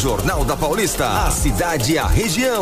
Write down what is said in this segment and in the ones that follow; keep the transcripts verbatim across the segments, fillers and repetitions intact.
Jornal da Paulista, a cidade e a região.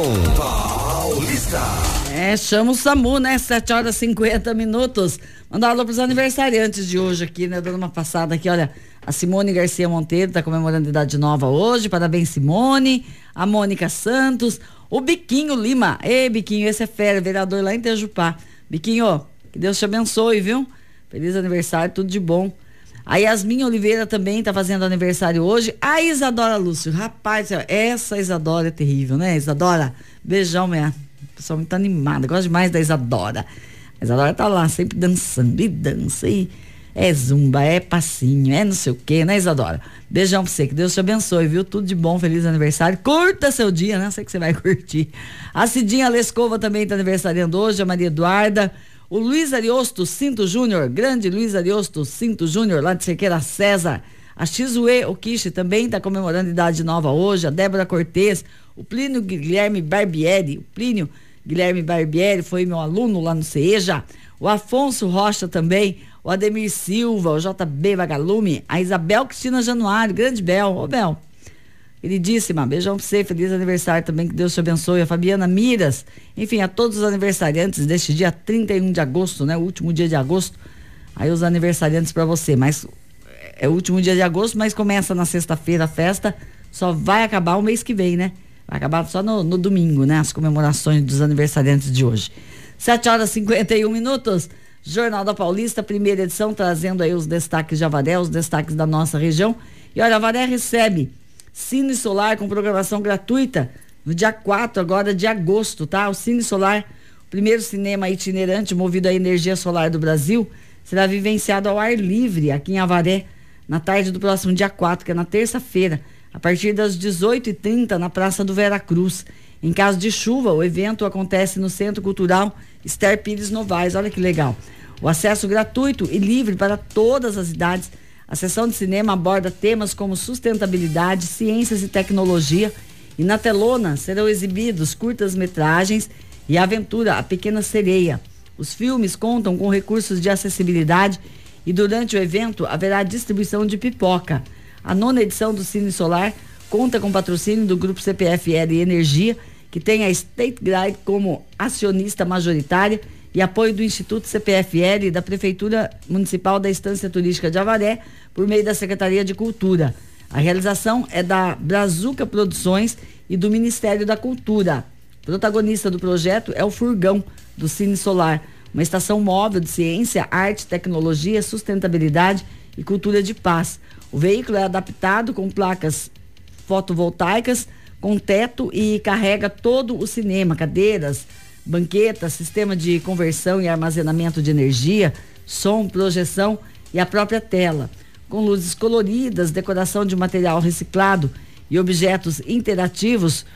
Paulista. É, chama o SAMU, né? sete horas e cinquenta minutos. Mandar alô pros aniversariantes de hoje aqui, né? Dando uma passada aqui, olha. A Simone Garcia Monteiro tá comemorando idade nova hoje. Parabéns, Simone. A Mônica Santos. O Biquinho Lima. Ei, Biquinho, esse é fera, vereador lá em Tejupá. Biquinho, que Deus te abençoe, viu? Feliz aniversário, tudo de bom. A Yasmin Oliveira também tá fazendo aniversário hoje. A Isadora Lúcio. Rapaz, essa Isadora é terrível, né, Isadora? Beijão, minha. Pessoal muito animada. Gosto demais da Isadora. A Isadora tá lá sempre dançando e dança e é zumba, é passinho, é não sei o que, né, Isadora? Beijão pra você, que Deus te abençoe, viu? Tudo de bom, feliz aniversário. Curta seu dia, né? Sei que você vai curtir. A Cidinha Lescova também tá aniversariando hoje, a Maria Eduarda. O Luiz Ariosto Cinto Júnior, grande Luiz Ariosto Cinto Júnior, lá de Cerqueira César. A Xue Okishi também tá comemorando idade nova hoje. A Débora Cortez, o Plínio Guilherme Barbieri, o Plínio Guilherme Barbieri foi meu aluno lá no CEJA. O Afonso Rocha também, o Ademir Silva, o J B Vagalume, a Isabel Cristina Januário, grande Bel, ô Bel, queridíssima, beijão pra você, feliz aniversário também, que Deus te abençoe. A Fabiana Miras, enfim, a todos os aniversariantes deste dia trinta e um de agosto, né, o último dia de agosto, aí os aniversariantes pra você, mas é o último dia de agosto, mas começa na sexta-feira a festa, só vai acabar o mês que vem, né, vai acabar só no, no domingo, né, as comemorações dos aniversariantes de hoje. sete horas e cinquenta e um minutos, Jornal da Paulista, primeira edição, trazendo aí os destaques de Avaré, os destaques da nossa região. E olha, Avaré recebe Cine Solar com programação gratuita no dia quatro agora de agosto, tá? O Cine Solar, o primeiro cinema itinerante movido à energia solar do Brasil, será vivenciado ao ar livre aqui em Avaré, na tarde do próximo dia quatro, que é na terça-feira, a partir das dezoito e trinta na Praça do Veracruz. Em caso de chuva, o evento acontece no Centro Cultural Esther Pires Novaes. Olha que legal. O acesso gratuito e livre para todas as idades. A sessão de cinema aborda temas como sustentabilidade, ciências e tecnologia. E na telona serão exibidos curtas-metragens e a aventura A Pequena Sereia. Os filmes contam com recursos de acessibilidade e durante o evento haverá distribuição de pipoca. A nona edição do Cine Solar conta com patrocínio do Grupo C P F L Energia, que tem a State Grid como acionista majoritária e apoio do Instituto C P F L e da Prefeitura Municipal da Estância Turística de Avaré, por meio da Secretaria de Cultura. A realização é da Brazuca Produções e do Ministério da Cultura. O protagonista do projeto é o Furgão, do Cine Solar, uma estação móvel de ciência, arte, tecnologia, sustentabilidade e cultura de paz. O veículo é adaptado com placas fotovoltaicas, com teto e carrega todo o cinema, cadeiras, banquetas, sistema de conversão e armazenamento de energia, som, projeção e a própria tela. Com luzes coloridas, decoração de material reciclado e objetos interativos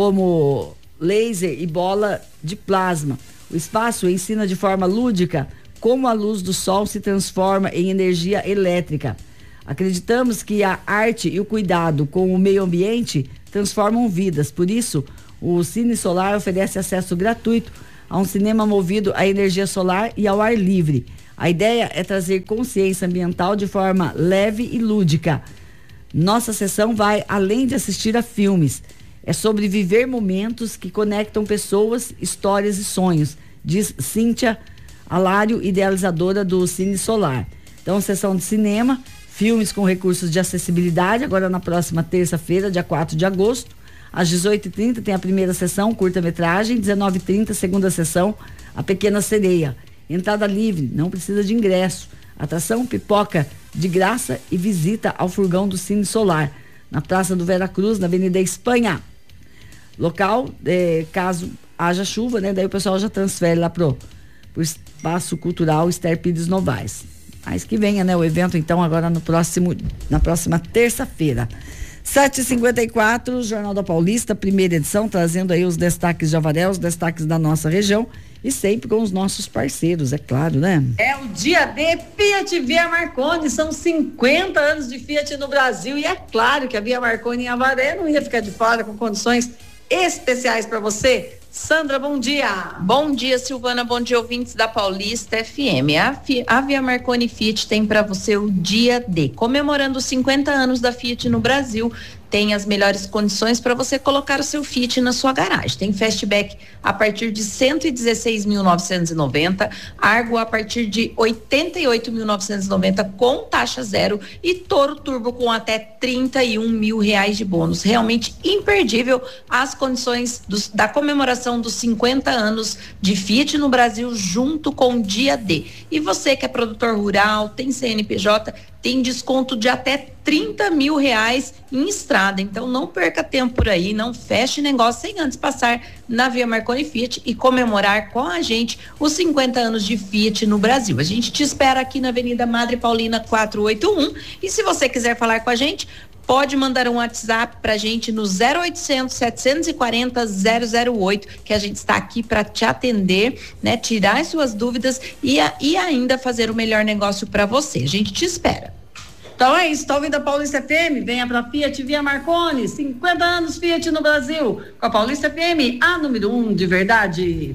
como laser e bola de plasma. O espaço ensina de forma lúdica como a luz do sol se transforma em energia elétrica. Acreditamos que a arte e o cuidado com o meio ambiente transformam vidas. Por isso, o Cine Solar oferece acesso gratuito a um cinema movido à energia solar e ao ar livre. A ideia é trazer consciência ambiental de forma leve e lúdica. Nossa sessão vai além de assistir a filmes. É sobre viver momentos que conectam pessoas, histórias e sonhos, diz Cíntia Alário, idealizadora do Cine Solar. Então, sessão de cinema, filmes com recursos de acessibilidade, agora na próxima terça-feira, dia quatro de agosto, às dezoito e trinta tem a primeira sessão, curta-metragem, dezenove e trinta, segunda sessão, A Pequena Sereia. Entrada livre, não precisa de ingresso. Atração, pipoca de graça e visita ao Furgão do Cine Solar, na Praça do Veracruz, na Avenida Espanha. Local, eh, caso haja chuva, né? Daí o pessoal já transfere lá pro, pro Espaço Cultural Esther Pires Novaes. Mas que venha, né, o evento então agora no próximo, na próxima terça-feira. sete e cinquenta e quatro, Jornal da Paulista, primeira edição, trazendo aí os destaques de Avaré, os destaques da nossa região e sempre com os nossos parceiros, é claro, né? É o dia de Fiat Via Marconi, são cinquenta anos de Fiat no Brasil e é claro que a Via Marconi em Avaré não ia ficar de fora, com condições especiais para você. Sandra, bom dia. Bom dia, Silvana, bom dia, ouvintes da Paulista F M. A, Fi, a Via Marconi Fiat tem para você o dia D. Comemorando os cinquenta anos da Fiat no Brasil, tem as melhores condições para você colocar o seu Fiat na sua garagem. Tem Fastback a partir de cento e dezesseis mil novecentos e noventa, Argo a partir de oitenta e oito mil novecentos e noventa com taxa zero e Toro Turbo com até trinta e um mil reais de bônus. Realmente imperdível as condições dos, da comemoração dos cinquenta anos de Fiat no Brasil junto com o Dia D. E você que é produtor rural, tem C N P J, tem desconto de até trinta mil reais em estrada. Então não perca tempo por aí, não feche negócio sem antes passar na Via Marconi Fiat e comemorar com a gente os cinquenta anos de Fiat no Brasil. A gente te espera aqui na Avenida Madre Paulina quatrocentos e oitenta e um e se você quiser falar com a gente, pode mandar um WhatsApp pra gente no zero oitocentos, setecentos e quarenta, zero zero oito, que a gente está aqui para te atender, né? Tirar as suas dúvidas e, a, e ainda fazer o melhor negócio para você. A gente te espera. Então é isso, tá ouvindo a Paulista F M? Venha pra Fiat Via Marconi, cinquenta anos Fiat no Brasil. Com a Paulista F M, a número um de verdade.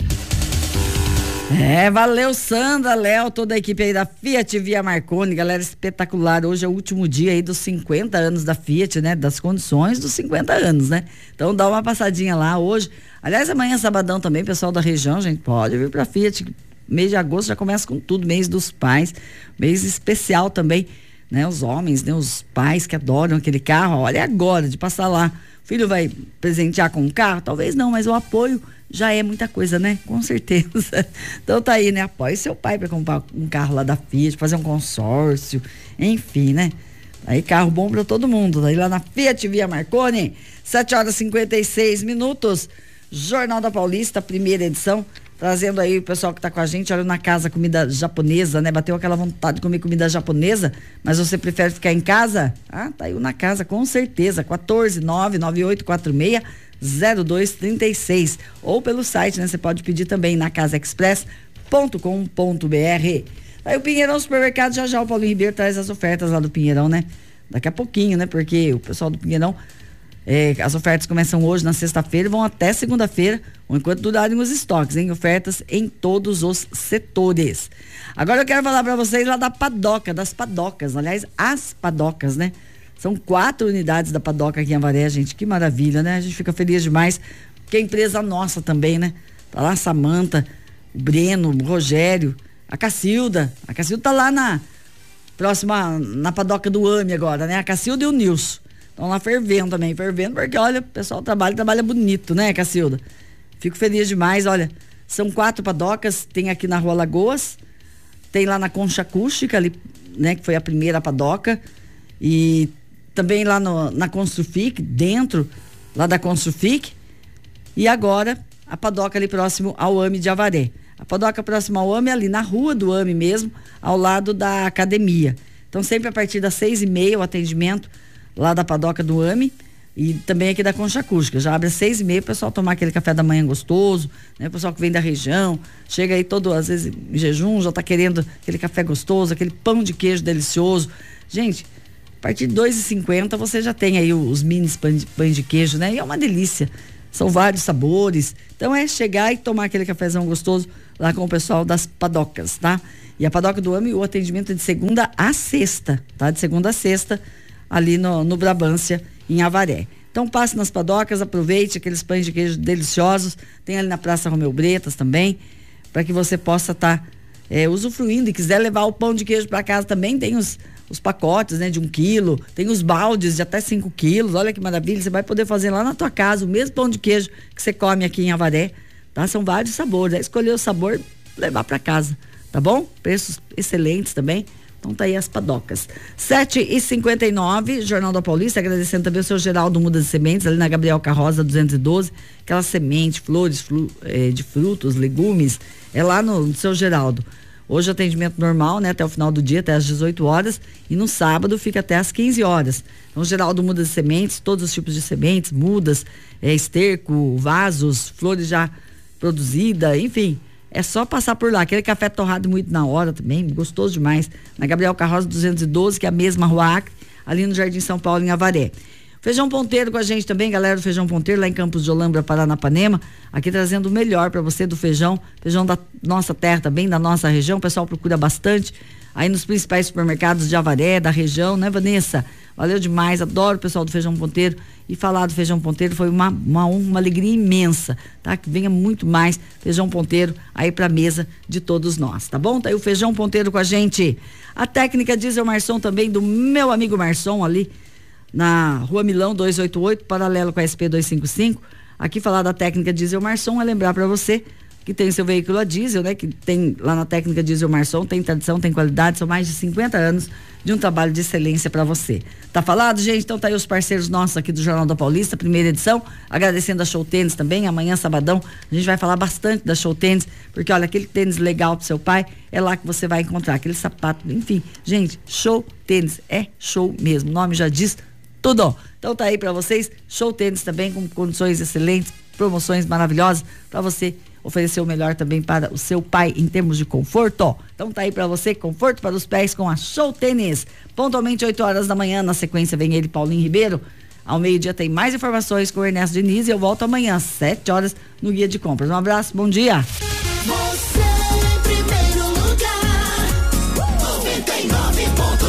É, valeu Sandra, Léo, toda a equipe aí da Fiat Via Marconi, galera espetacular. Hoje é o último dia aí dos cinquenta anos da Fiat, né? Das condições dos cinquenta anos, né? Então dá uma passadinha lá hoje. Aliás, amanhã sabadão também, pessoal da região, gente, pode vir pra Fiat. Mês de agosto já começa com tudo, mês dos pais, mês especial também, né? Os homens, né? Os pais que adoram aquele carro, olha, é agora de passar lá. O filho vai presentear com um carro? Talvez não, mas o apoio já é muita coisa, né? Com certeza. Então tá aí, né? Apoie seu pai para comprar um carro lá da Fiat, fazer um consórcio, enfim, né? Aí carro bom para todo mundo. Daí lá na Fiat Via Marconi, sete horas e cinquenta e seis minutos, Jornal da Paulista, primeira edição, trazendo aí o pessoal que tá com a gente, olha, na casa, comida japonesa, né? Bateu aquela vontade de comer comida japonesa, mas você prefere ficar em casa? Ah, tá aí o Na Casa, com certeza, quatorze, nove nove oito quatro seis, zero dois três seis, ou pelo site, né? Você pode pedir também na casa express ponto com ponto b r. Aí o Pinheirão Supermercado, já já o Paulinho Ribeiro traz as ofertas lá do Pinheirão, né? Daqui a pouquinho, né? Porque o pessoal do Pinheirão, é, as ofertas começam hoje na sexta-feira e vão até segunda-feira, ou enquanto durarem os estoques, hein? Ofertas em todos os setores. Agora eu quero falar para vocês lá da Padoca, das Padocas, aliás, as Padocas, né? São quatro unidades da Padoca aqui em Avaré, gente, que maravilha, né? A gente fica feliz demais, porque é empresa nossa também, né? Tá lá a Samanta, o Breno, o Rogério, a Cacilda, a Cacilda tá lá na próxima, na Padoca do AME agora, né? A Cacilda e o Nilson estão lá fervendo também, fervendo, porque olha, o pessoal trabalha, trabalha bonito, né, Cacilda? Fico feliz demais, olha, são quatro padocas, tem aqui na Rua Lagoas, tem lá na Concha Acústica, ali, né, que foi a primeira padoca, e também lá no, na Construfic, dentro lá da Construfic, e agora a padoca ali próximo ao AME de Avaré. A padoca próxima ao AME ali na rua do AME mesmo, ao lado da academia. Então sempre a partir das seis e meia o atendimento lá da padoca do AME e também aqui da Concha Acústica. Já abre às seis e meia, o pessoal tomar aquele café da manhã gostoso, né? O pessoal que vem da região, chega aí todo, às vezes, em jejum, já tá querendo aquele café gostoso, aquele pão de queijo delicioso. Gente, a partir de dois e cinquenta você já tem aí os minis pães de, pães de queijo, né? E é uma delícia. São vários sabores. Então é chegar e tomar aquele cafezão gostoso lá com o pessoal das padocas, tá? E a padoca do AME, o atendimento é de segunda a sexta, tá? De segunda a sexta, ali no, no Brabância, em Avaré. Então passe nas padocas, aproveite aqueles pães de queijo deliciosos, tem ali na Praça Romeu Bretas também, para que você possa estar tá, é, usufruindo e quiser levar o pão de queijo para casa também, tem os, os pacotes, né, de um quilo, tem os baldes de até cinco quilos, olha que maravilha, você vai poder fazer lá na tua casa o mesmo pão de queijo que você come aqui em Avaré, tá? São vários sabores, é escolher o sabor, levar para casa, tá bom? Preços excelentes também. Então tá aí as padocas. sete e cinquenta e nove, Jornal da Paulista, agradecendo também o seu Geraldo Muda de Sementes, ali na Gabriel Carroza duzentos e doze, aquela semente, flores, flu, é, de frutos, legumes, é lá no, no seu Geraldo. Hoje atendimento normal, né, até o final do dia, até às dezoito horas, e no sábado fica até às quinze horas. Então Geraldo Muda de Sementes, todos os tipos de sementes, mudas, é, esterco, vasos, flores já produzidas, enfim. É só passar por lá, aquele café torrado muito na hora também, gostoso demais. Na Gabriel Carroza duzentos e doze, que é a mesma Rua Acre, ali no Jardim São Paulo, em Avaré. Feijão Ponteiro com a gente também, galera do Feijão Ponteiro, lá em Campos de Olambra, Paranapanema, aqui trazendo o melhor para você do feijão, feijão da nossa terra também, da nossa região, o pessoal procura bastante, aí nos principais supermercados de Avaré, da região, né, Vanessa? Valeu demais, adoro o pessoal do Feijão Ponteiro, e falar do Feijão Ponteiro foi uma, uma, uma alegria imensa, tá? Que venha muito mais Feijão Ponteiro aí pra mesa de todos nós, tá bom? Tá aí o Feijão Ponteiro com a gente. A técnica Diesel Marson também, do meu amigo Marson ali, na Rua Milão duzentos e oitenta e oito, paralelo com a S P duzentos e cinquenta e cinco. Aqui falar da técnica Diesel Marson é lembrar para você que tem seu veículo a diesel, né? Que tem lá na técnica Diesel Marson, tem tradição, tem qualidade, são mais de cinquenta anos de um trabalho de excelência para você. Tá falado, gente? Então tá aí os parceiros nossos aqui do Jornal da Paulista, primeira edição, agradecendo a Show Tênis também, amanhã sabadão a gente vai falar bastante da Show Tênis, porque olha, aquele tênis legal pro seu pai, é lá que você vai encontrar, aquele sapato, enfim, gente, Show Tênis, é show mesmo, o nome já diz tudo. Então tá aí pra vocês, Show Tênis também com condições excelentes, promoções maravilhosas pra você oferecer o melhor também para o seu pai em termos de conforto. Então tá aí pra você, conforto para os pés com a Show Tênis. Pontualmente oito horas da manhã, na sequência vem ele, Paulinho Ribeiro. Ao meio-dia tem mais informações com o Ernesto Diniz e eu volto amanhã às sete horas no Guia de Compras. Um abraço, bom dia. Você em primeiro lugar, noventa e nove ponto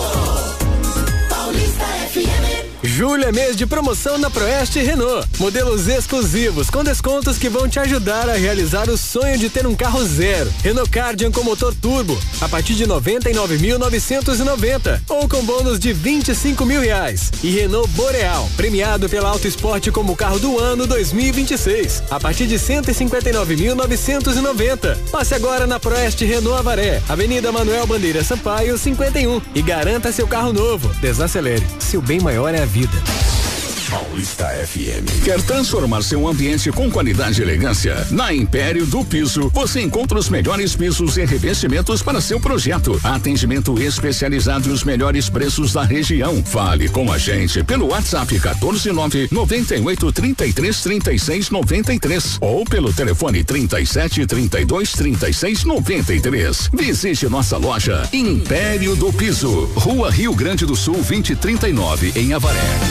cinco, Paulista F M. Julho é mês de promoção na Proeste Renault. Modelos exclusivos com descontos que vão te ajudar a realizar o sonho de ter um carro zero. Renault Kardian com motor turbo a partir de noventa e nove mil novecentos e noventa ou com bônus de vinte e cinco mil reais. E Renault Boreal, premiado pela Auto Esporte como carro do ano dois mil e vinte e seis, a partir de cento e cinquenta e nove mil novecentos e noventa. Passe agora na Proeste Renault Avaré, Avenida Manuel Bandeira Sampaio cinquenta e um e garanta seu carro novo. Desacelere, seu bem maior é a vida. Paulista F M. Quer transformar seu ambiente com qualidade e elegância? Na Império do Piso, você encontra os melhores pisos e revestimentos para seu projeto. Atendimento especializado e os melhores preços da região. Fale com a gente pelo WhatsApp quatorze nove noventa e oito trinta e três trinta e seis noventa e três ou pelo telefone trinta e sete trinta e dois trinta e seis noventa e três. Visite nossa loja Império do Piso, Rua Rio Grande do Sul vinte e trinta e nove, em Avaré.